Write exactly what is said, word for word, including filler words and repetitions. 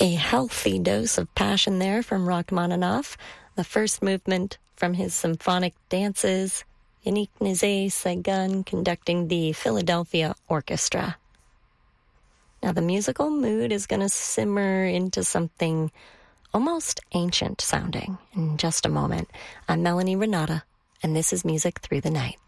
A healthy dose of passion there from Rachmaninoff. The first movement from his symphonic dances, Yannick Nézet-Séguin conducting the Philadelphia Orchestra. Now the musical mood is going to simmer into something almost ancient sounding in just a moment. I'm Melanie Renata, and this is Music Through the Night.